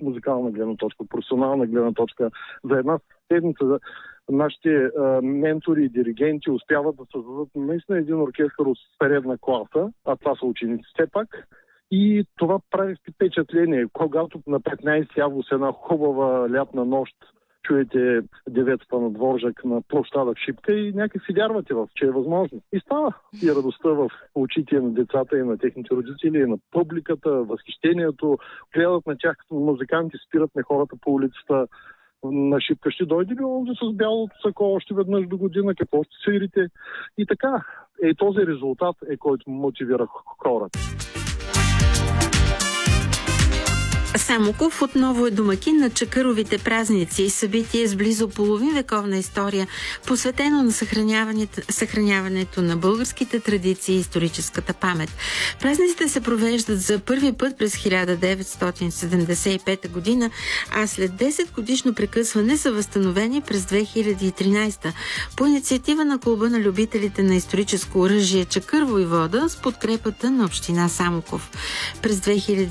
музикална гледна точка, професионална гледна точка. За една седмица нашите ментори и диригенти успяват да създадат наистина един оркестър от средна класа, а това са ученици все пак. И това прави впечатление, когато на 15 август една хубава лятна нощ чуете деветата на Дворжак на площада в Шипка и някак си вярвате в, че е възможно. И става. И радостта в очите на децата и на техните родители, и на публиката, възхищението, гледат на тях като музиканти, спират на хората по улицата. На Шипка ще дойде ли онзи с бялото сако още веднъж до година, какво ще свирите? И така, този резултат е който мотивира хората. Самоков отново е домакин на Чакъровите празници, събитие с близо половинвековна история, посветено на съхраняването на българските традиции и историческата памет. Празниците се провеждат за първи път през 1975 година, а след 10 годишно прекъсване са възстановени през 2013 по инициатива на Клуба на любителите на историческо оръжие Чакър войвода с подкрепата на община Самоков. През